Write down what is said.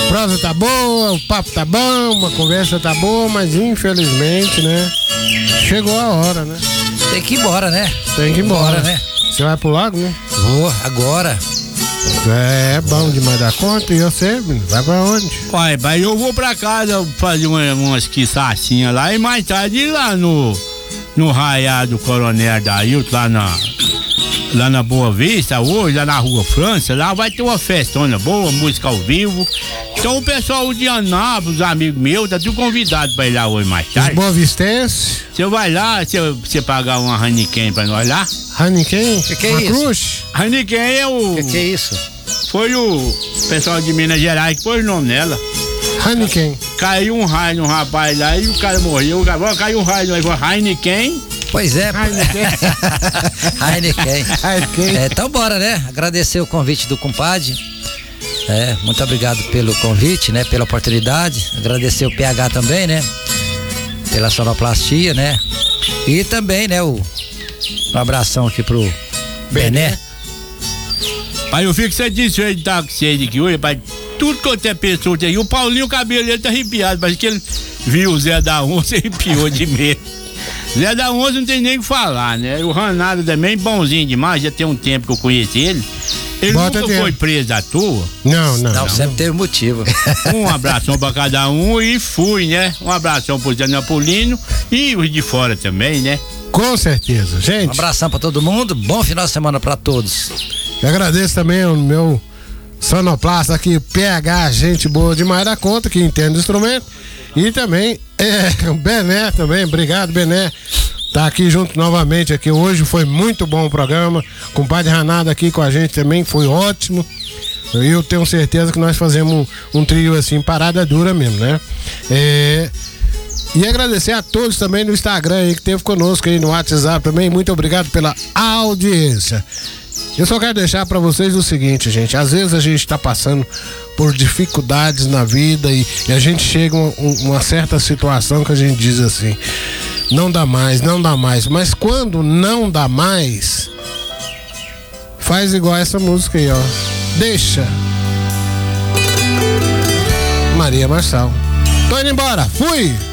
prosa tá boa, o papo tá bom, a conversa tá boa, mas infelizmente, né? Chegou a hora, né? Tem que ir embora, né? Tem que ir embora, né? Você vai pro lago, né? Vou, agora. É bom demais da conta. E você, menino? Vai pra onde? Pai, eu vou pra casa fazer umas quiçacinhas lá e mais tarde ir lá no Raiado Coronel Dailton, lá na Boa Vista, hoje, lá na Rua França, lá vai ter uma festona boa, música ao vivo. Então o pessoal de Anápolis, os amigos meus, tá tudo convidado pra ir lá hoje mais tarde. Os boavistenses? Você vai lá, você pagar uma Heineken pra nós lá? Heineken? Que é isso? Cruz? Heineken é o... Que é isso? Foi o pessoal de Minas Gerais que pôs o nome nela. Heineken. Caiu um raio no rapaz lá e o cara morreu. Caiu um raio lá e falou Heineken. Pois é. Heineken. Heineken. Então bora, né? Agradecer o convite do compadre. Muito obrigado pelo convite, né? Pela oportunidade. Agradecer o PH também, né? Pela sonoplastia, né? E também, né? Um abração aqui pro Bené. Pai, eu fico satisfeito de estar com você aqui hoje, pai. Tudo quanto é pessoa tem. E o Paulinho, o cabelo dele tá arrepiado. Parece que ele viu o Zé da Onça e arrepiou de medo. Zé da Onça não tem nem o que falar, né? O Ranado também, bonzinho demais. Já tem um tempo que eu conheço ele. Ele nunca foi preso à toa. Não. Sempre teve motivo. Um abração pra cada um e fui, né? Um abração pro Zé Napolino e os de fora também, né? Com certeza, gente. Um abração pra todo mundo. Bom final de semana pra todos. Eu agradeço também ao meu sonoplasta aqui, PH, gente boa demais da conta, que entende o instrumento. E também o Bené também, obrigado Bené. Tá aqui junto novamente aqui hoje, foi muito bom o programa. Com o Padre Ranado aqui com a gente também, foi ótimo. Eu tenho certeza que nós fazemos um trio assim, parada dura mesmo, né? E agradecer a todos também no Instagram aí que esteve conosco aí no WhatsApp também. Muito obrigado pela audiência. Eu só quero deixar para vocês o seguinte, gente. Às vezes a gente tá passando por dificuldades na vida e a gente chega a uma certa situação que a gente diz assim: não dá mais. Mas quando não dá mais, faz igual essa música aí, ó. Deixa. Maria Marçal. Tô indo embora. Fui!